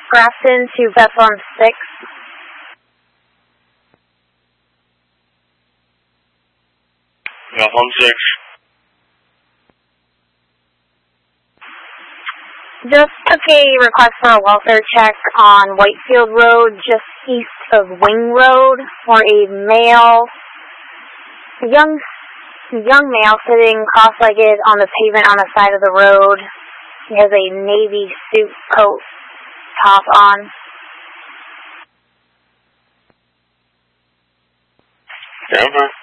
Grafton to platform 6. Platform 6. Just took a request for a welfare check on Whitefield Road, just east of Wing Road, for a young male sitting cross-legged on the pavement on the side of the road. He has a navy suit coat top on. Denver.